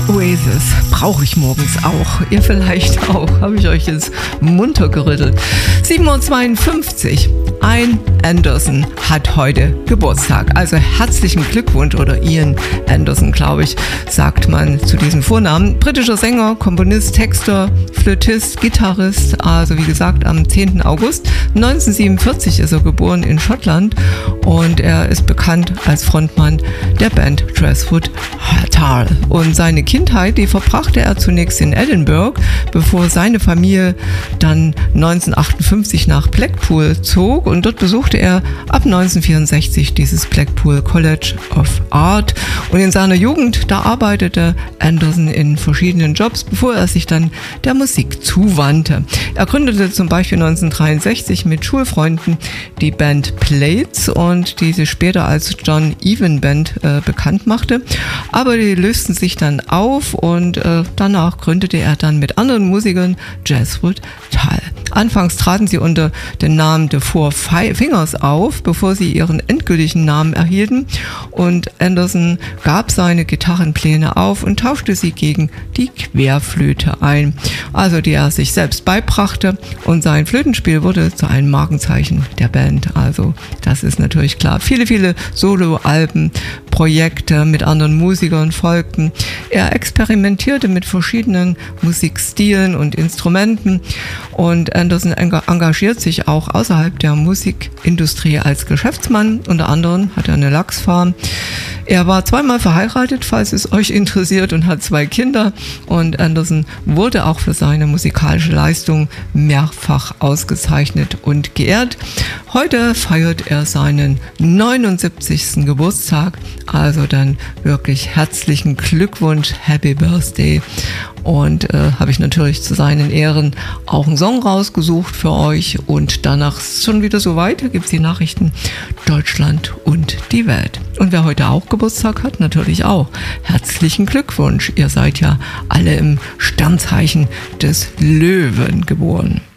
Oasis brauche ich morgens auch. Ihr vielleicht auch. Habe ich euch jetzt munter gerüttelt. 7:52 Uhr. Ian Anderson hat heute Geburtstag. Also herzlichen Glückwunsch, oder Ian Anderson, glaube ich, sagt man zu diesem Vornamen. Britischer Sänger, Komponist, Texter, Flötist, Gitarrist. Also wie gesagt, am 10. August 1947 ist er geboren in Schottland und er ist bekannt als Frontmann der Band Dreswood Tal. Und seine Kindheit, die verbrachte er zunächst in Edinburgh, bevor seine Familie dann 1958 nach Blackpool zog, und dort besuchte er ab 1964 dieses Blackpool College of Art, und in seiner Jugend, da arbeitete Anderson in verschiedenen Jobs, bevor er sich dann der Musik zuwandte. Er gründete zum Beispiel 1963 mit Schulfreunden die Band Plates und die sich später als John Even Band bekannt machte, aber die lösten sich dann auf, und danach gründete er dann mit anderen Musikern Dreswood Tal. Anfangs traten sie unter dem Namen The Four Fingers auf, bevor sie ihren endgültigen Namen erhielten, und Anderson gab seine Gitarrenpläne auf und tauschte sie gegen die Querflöte ein, also die er sich selbst beibrachte, und sein Flötenspiel wurde zu einem Markenzeichen der Band. Also das ist natürlich klar. Viele Soloalben, Projekte mit anderen Musikern folgten. Er experimentierte mit verschiedenen Musikstilen und Instrumenten, und Anderson engagiert sich auch außerhalb der Musikindustrie als Geschäftsmann. Unter anderem hat er eine Lachsfarm. Er war zweimal verheiratet, falls es euch interessiert, und hat 2 Kinder. Und Anderson wurde auch für seine musikalische Leistung mehrfach ausgezeichnet und geehrt. Heute feiert er seinen 79. Geburtstag. Also dann wirklich herzlichen Glückwunsch, Happy Birthday. Und habe ich natürlich zu seinen Ehren auch einen Song rausgesucht für euch. Und danach ist es schon wieder soweit. Da gibt es die Nachrichten Deutschland und die Welt. Und wer heute auch Geburtstag hat, natürlich auch herzlichen Glückwunsch. Ihr seid ja alle im Sternzeichen des Löwen geboren.